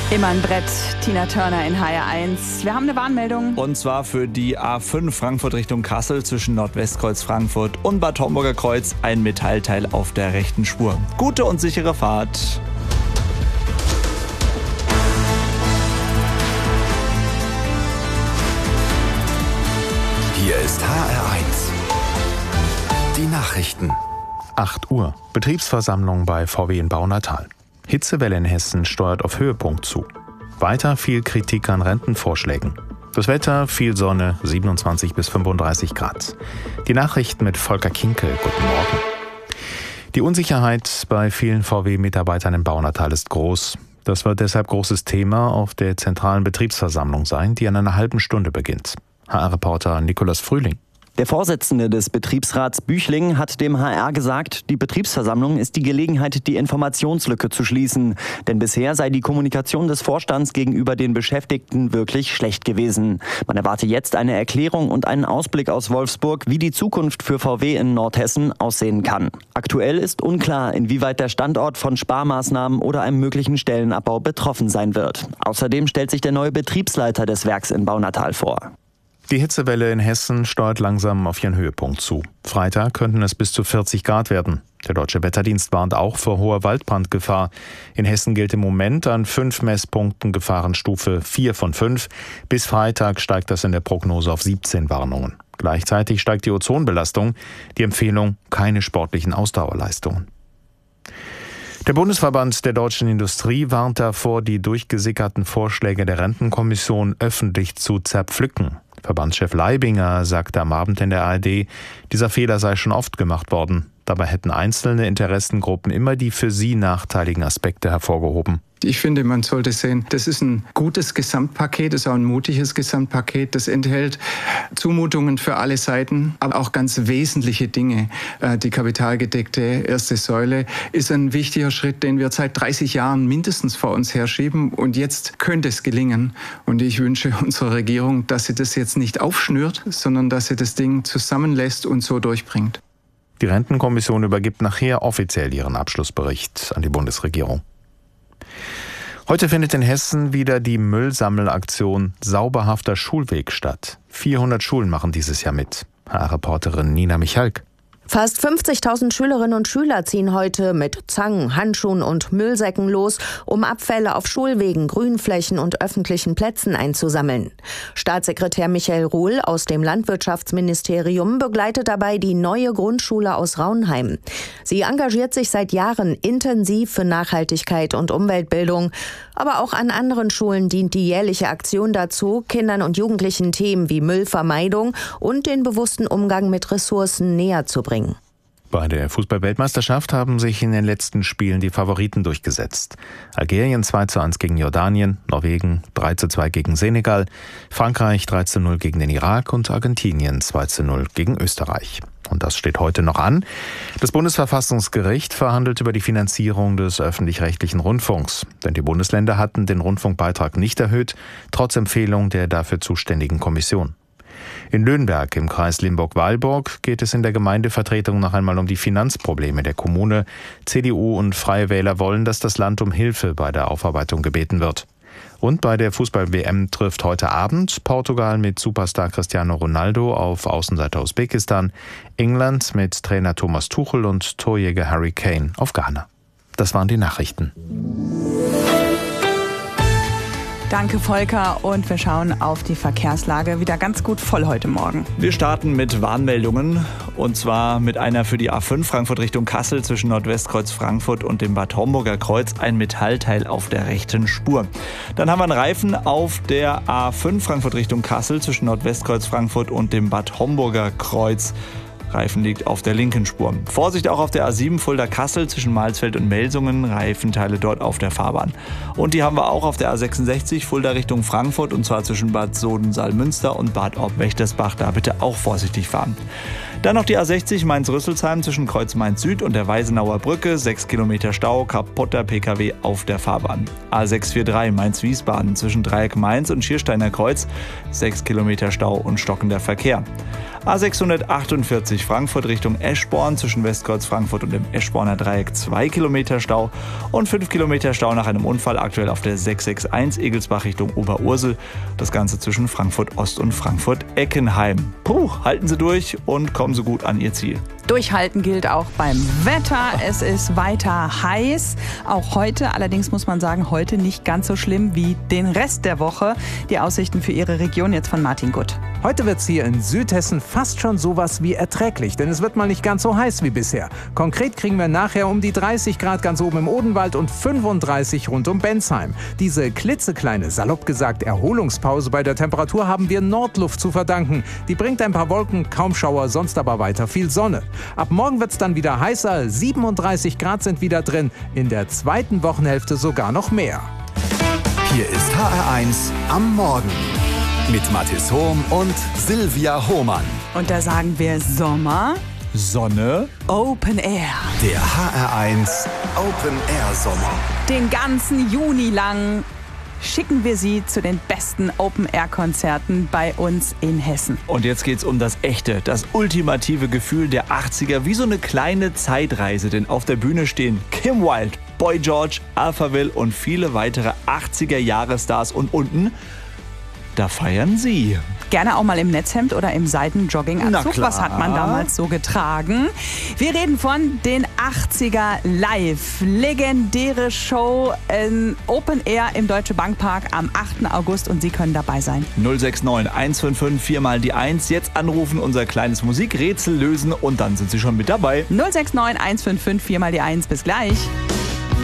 Immer ein Brett, Tina Turner in HR1. Wir haben eine Warnmeldung. Und zwar für die A5 Frankfurt Richtung Kassel zwischen Nordwestkreuz Frankfurt und Bad Homburger Kreuz ein Metallteil auf der rechten Spur. Gute und sichere Fahrt. Hier ist HR1. Die Nachrichten. 8 Uhr. Betriebsversammlung bei VW in Baunatal. Hitzewelle in Hessen steuert auf Höhepunkt zu. Weiter viel Kritik an Rentenvorschlägen. Das Wetter, viel Sonne, 27 bis 35 Grad. Die Nachrichten mit Volker Kinkel. Guten Morgen. Die Unsicherheit bei vielen VW-Mitarbeitern in Baunatal ist groß. Das wird deshalb großes Thema auf der zentralen Betriebsversammlung sein, die in einer halben Stunde beginnt. HR-Reporter Nikolaus Frühling. Der Vorsitzende des Betriebsrats Büchling hat dem HR gesagt, die Betriebsversammlung ist die Gelegenheit, die Informationslücke zu schließen. Denn bisher sei die Kommunikation des Vorstands gegenüber den Beschäftigten wirklich schlecht gewesen. Man erwarte jetzt eine Erklärung und einen Ausblick aus Wolfsburg, wie die Zukunft für VW in Nordhessen aussehen kann. Aktuell ist unklar, inwieweit der Standort von Sparmaßnahmen oder einem möglichen Stellenabbau betroffen sein wird. Außerdem stellt sich der neue Betriebsleiter des Werks in Baunatal vor. Die Hitzewelle in Hessen steuert langsam auf ihren Höhepunkt zu. Freitag könnten es bis zu 40 Grad werden. Der Deutsche Wetterdienst warnt auch vor hoher Waldbrandgefahr. In Hessen gilt im Moment an 5 Messpunkten Gefahrenstufe 4 von 5. Bis Freitag steigt das in der Prognose auf 17 Warnungen. Gleichzeitig steigt die Ozonbelastung. Die Empfehlung: keine sportlichen Ausdauerleistungen. Der Bundesverband der deutschen Industrie warnt davor, die durchgesickerten Vorschläge der Rentenkommission öffentlich zu zerpflücken. Verbandschef Leibinger sagte am Abend in der ARD, dieser Fehler sei schon oft gemacht worden. Dabei hätten einzelne Interessengruppen immer die für sie nachteiligen Aspekte hervorgehoben. Ich finde, man sollte sehen, das ist ein gutes Gesamtpaket, das ist auch ein mutiges Gesamtpaket. Das enthält Zumutungen für alle Seiten, aber auch ganz wesentliche Dinge. Die kapitalgedeckte erste Säule ist ein wichtiger Schritt, den wir seit 30 Jahren mindestens vor uns herschieben. Und jetzt könnte es gelingen. Und ich wünsche unserer Regierung, dass sie das jetzt nicht aufschnürt, sondern dass sie das Ding zusammenlässt und so durchbringt. Die Rentenkommission übergibt nachher offiziell ihren Abschlussbericht an die Bundesregierung. Heute findet in Hessen wieder die Müllsammelaktion Sauberhafter Schulweg statt. 400 Schulen machen dieses Jahr mit. HR-Reporterin Nina Michalk. Fast 50.000 Schülerinnen und Schüler ziehen heute mit Zangen, Handschuhen und Müllsäcken los, um Abfälle auf Schulwegen, Grünflächen und öffentlichen Plätzen einzusammeln. Staatssekretär Michael Ruhl aus dem Landwirtschaftsministerium begleitet dabei die neue Grundschule aus Raunheim. Sie engagiert sich seit Jahren intensiv für Nachhaltigkeit und Umweltbildung. Aber auch an anderen Schulen dient die jährliche Aktion dazu, Kindern und Jugendlichen Themen wie Müllvermeidung und den bewussten Umgang mit Ressourcen näher zu bringen. Bei der Fußball-Weltmeisterschaft haben sich in den letzten Spielen die Favoriten durchgesetzt. Algerien 2:1 gegen Jordanien, Norwegen 3:2 gegen Senegal, Frankreich 3:0 gegen den Irak und Argentinien 2:0 gegen Österreich. Und das steht heute noch an. Das Bundesverfassungsgericht verhandelt über die Finanzierung des öffentlich-rechtlichen Rundfunks. Denn die Bundesländer hatten den Rundfunkbeitrag nicht erhöht, trotz Empfehlung der dafür zuständigen Kommission. In Löhnberg im Kreis Limburg-Weilburg geht es in der Gemeindevertretung noch einmal um die Finanzprobleme der Kommune. CDU und Freie Wähler wollen, dass das Land um Hilfe bei der Aufarbeitung gebeten wird. Und bei der Fußball-WM trifft heute Abend Portugal mit Superstar Cristiano Ronaldo auf Außenseiter Usbekistan, England mit Trainer Thomas Tuchel und Torjäger Harry Kane auf Ghana. Das waren die Nachrichten. Danke, Volker. Und wir schauen auf die Verkehrslage. Wieder ganz gut voll heute Morgen. Wir starten mit Warnmeldungen. Und zwar mit einer für die A5 Frankfurt Richtung Kassel zwischen Nordwestkreuz Frankfurt und dem Bad Homburger Kreuz. Ein Metallteil auf der rechten Spur. Dann haben wir einen Reifen auf der A5 Frankfurt Richtung Kassel zwischen Nordwestkreuz Frankfurt und dem Bad Homburger Kreuz. Reifen liegt auf der linken Spur. Vorsicht auch auf der A7 Fulda-Kassel zwischen Malsfeld und Melsungen, Reifenteile dort auf der Fahrbahn. Und die haben wir auch auf der A66 Fulda Richtung Frankfurt, und zwar zwischen Bad Soden-Salmünster und Bad Orb-Wächtersbach. Da bitte auch vorsichtig fahren. Dann noch die A60 Mainz-Rüsselsheim zwischen Kreuz Mainz Süd und der Weisenauer Brücke. 6 Kilometer Stau, kaputter PKW auf der Fahrbahn. A643 Mainz-Wiesbaden zwischen Dreieck Mainz und Schiersteiner Kreuz. 6 Kilometer Stau und stockender Verkehr. A648 Frankfurt Richtung Eschborn zwischen Westkreuz Frankfurt und dem Eschborner Dreieck 2 Kilometer Stau und 5 Kilometer Stau nach einem Unfall aktuell auf der 661 Egelsbach Richtung Oberursel. Das Ganze zwischen Frankfurt Ost und Frankfurt Eckenheim. Halten Sie durch und kommen Sie gut an Ihr Ziel. Durchhalten gilt auch beim Wetter. Es ist weiter heiß. Auch heute, allerdings muss man sagen, heute nicht ganz so schlimm wie den Rest der Woche. Die Aussichten für Ihre Region jetzt von Martin Gutt. Heute wird es hier in Südhessen fast schon sowas wie erträglich, denn es wird mal nicht ganz so heiß wie bisher. Konkret kriegen wir nachher um die 30 Grad ganz oben im Odenwald und 35 rund um Bensheim. Diese klitzekleine, salopp gesagt, Erholungspause bei der Temperatur haben wir Nordluft zu verdanken. Die bringt ein paar Wolken, kaum Schauer, sonst aber weiter viel Sonne. Ab morgen wird es dann wieder heißer, 37 Grad sind wieder drin, in der zweiten Wochenhälfte sogar noch mehr. Hier ist HR1 am Morgen mit Mathis Hohm und Silvia Hohmann. Und da sagen wir Sommer, Sonne, Open Air. Der HR1 Open Air Sommer. Den ganzen Juni lang schicken wir Sie zu den besten Open-Air-Konzerten bei uns in Hessen. Und jetzt geht's um das echte, das ultimative Gefühl der 80er, wie so eine kleine Zeitreise. Denn auf der Bühne stehen Kim Wilde, Boy George, Alphaville und viele weitere 80er-Jahre-Stars. Und unten, da feiern Sie. Gerne auch mal im Netzhemd oder im Seidenjogginganzug. Was hat man damals so getragen? Wir reden von den 80er Live. Legendäre Show in Open Air im Deutsche Bank Park am 8. August und Sie können dabei sein. 069 155 4 mal die 1. Jetzt anrufen, unser kleines Musikrätsel lösen und dann sind Sie schon mit dabei. 069 155 4 mal die 1. Bis gleich.